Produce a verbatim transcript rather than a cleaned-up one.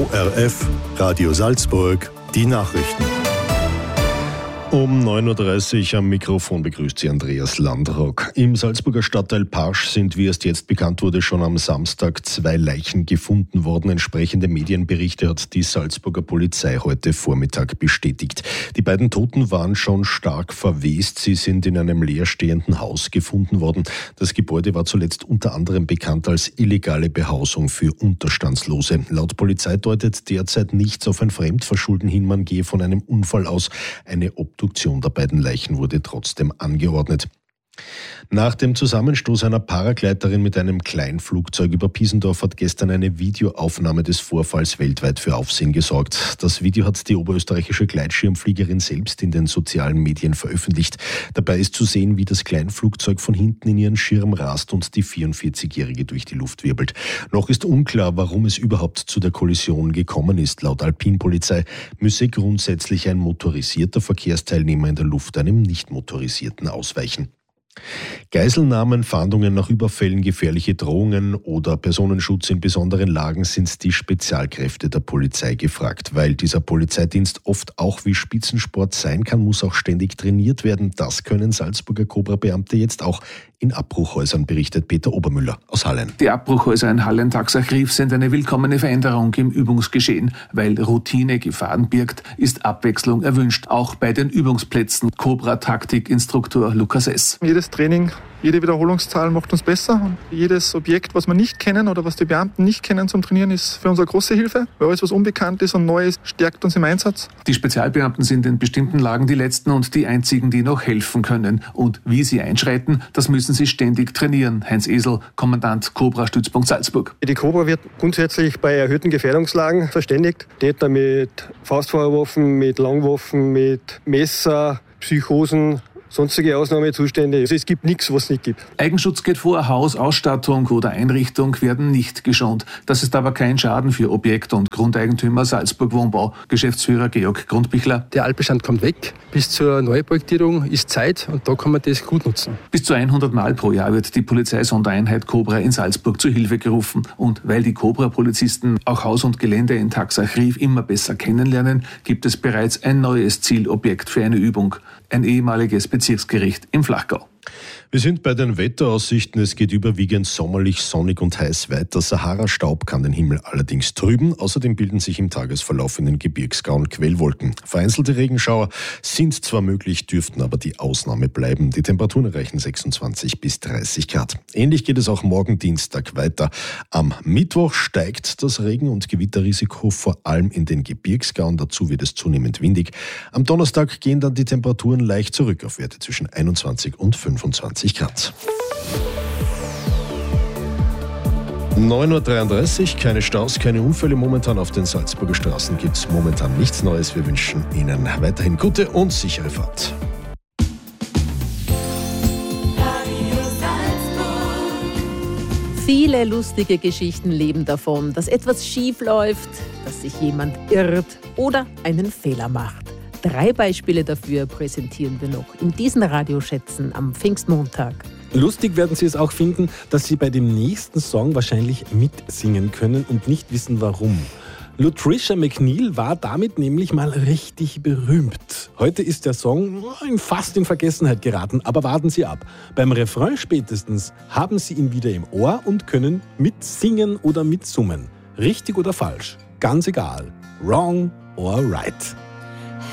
O R F, Radio Salzburg, die Nachrichten. Um neun Uhr dreißig am Mikrofon begrüßt Sie Andreas Landrock. Im Salzburger Stadtteil Parsch sind, wie erst jetzt bekannt wurde, schon am Samstag zwei Leichen gefunden worden. Entsprechende Medienberichte hat die Salzburger Polizei heute Vormittag bestätigt. Die beiden Toten waren schon stark verwest. Sie sind in einem leerstehenden Haus gefunden worden. Das Gebäude war zuletzt unter anderem bekannt als illegale Behausung für Unterstandslose. Laut Polizei deutet derzeit nichts auf ein Fremdverschulden hin. Man gehe von einem Unfall aus. Eine Obduktion der beiden Leichen wurde trotzdem angeordnet. Nach dem Zusammenstoß einer Paragleiterin mit einem Kleinflugzeug über Piesendorf hat gestern eine Videoaufnahme des Vorfalls weltweit für Aufsehen gesorgt. Das Video hat die oberösterreichische Gleitschirmfliegerin selbst in den sozialen Medien veröffentlicht. Dabei ist zu sehen, wie das Kleinflugzeug von hinten in ihren Schirm rast und die vierundvierzigjährige durch die Luft wirbelt. Noch ist unklar, warum es überhaupt zu der Kollision gekommen ist. Laut Alpinpolizei müsse grundsätzlich ein motorisierter Verkehrsteilnehmer in der Luft einem nicht motorisierten ausweichen. Geiselnahmen, Fahndungen nach Überfällen, gefährliche Drohungen oder Personenschutz in besonderen Lagen sind die Spezialkräfte der Polizei gefragt. Weil dieser Polizeidienst oft auch wie Spitzensport sein kann, muss auch ständig trainiert werden. Das können Salzburger Cobra-Beamte jetzt auch in Abbruchhäusern, berichtet Peter Obermüller aus Hallen. Die Abbruchhäuser in Hallen-Taxach-Rief sind eine willkommene Veränderung im Übungsgeschehen. Weil Routine Gefahren birgt, ist Abwechslung erwünscht. Auch bei den Übungsplätzen. Cobra-Taktik-Instruktor Lukas S. Jedes Training, jede Wiederholungszahl macht uns besser. Und jedes Objekt, was wir nicht kennen oder was die Beamten nicht kennen zum Trainieren, ist für uns eine große Hilfe. Weil alles, was unbekannt ist und neu ist, stärkt uns im Einsatz. Die Spezialbeamten sind in bestimmten Lagen die Letzten und die einzigen, die noch helfen können. Und wie sie einschreiten, das müssen sie ständig trainieren. Heinz Esel, Kommandant Cobra-Stützpunkt Salzburg. Die Cobra wird grundsätzlich bei erhöhten Gefährdungslagen verständigt. Täter mit Faustfeuerwaffen, mit Langwaffen, mit Messer, Psychosen, sonstige Ausnahmezustände. Also es gibt nichts, was es nicht gibt. Eigenschutz geht vor, Haus, Ausstattung oder Einrichtung werden nicht geschont. Das ist aber kein Schaden für Objekt- und Grundeigentümer Salzburg Wohnbau. Geschäftsführer Georg Grundbichler. Der Altbestand kommt weg. Bis zur Neuprojektierung ist Zeit und da kann man das gut nutzen. Bis zu hundert Mal pro Jahr wird die Polizeisondereinheit Cobra in Salzburg zu Hilfe gerufen. Und weil die Cobra-Polizisten auch Haus und Gelände in Taxach-Rief immer besser kennenlernen, gibt es bereits ein neues Zielobjekt für eine Übung. Ein ehemaliges Bezirksgericht im Flachgau. Wir sind bei den Wetteraussichten. Es geht überwiegend sommerlich, sonnig und heiß weiter. Sahara-Staub kann den Himmel allerdings trüben. Außerdem bilden sich im Tagesverlauf in den Gebirgsgauen Quellwolken. Vereinzelte Regenschauer sind zwar möglich, dürften aber die Ausnahme bleiben. Die Temperaturen erreichen sechsundzwanzig bis dreißig Grad. Ähnlich geht es auch morgen Dienstag weiter. Am Mittwoch steigt das Regen- und Gewitterrisiko vor allem in den Gebirgsgauen. Dazu wird es zunehmend windig. Am Donnerstag gehen dann die Temperaturen leicht zurück auf Werte zwischen einundzwanzig und fünfundzwanzig Grad. neun Uhr dreiunddreißig, keine Staus, keine Unfälle. Momentan auf den Salzburger Straßen gibt es momentan nichts Neues. Wir wünschen Ihnen weiterhin gute und sichere Fahrt. Viele lustige Geschichten leben davon, dass etwas schief läuft, dass sich jemand irrt oder einen Fehler macht. Drei Beispiele dafür präsentieren wir noch in diesen Radioschätzen am Pfingstmontag. Lustig werden Sie es auch finden, dass Sie bei dem nächsten Song wahrscheinlich mitsingen können und nicht wissen, warum. Lutricia McNeil war damit nämlich mal richtig berühmt. Heute ist der Song fast in Vergessenheit geraten, aber warten Sie ab. Beim Refrain spätestens haben Sie ihn wieder im Ohr und können mitsingen oder mitsummen. Richtig oder falsch, ganz egal. Wrong or right.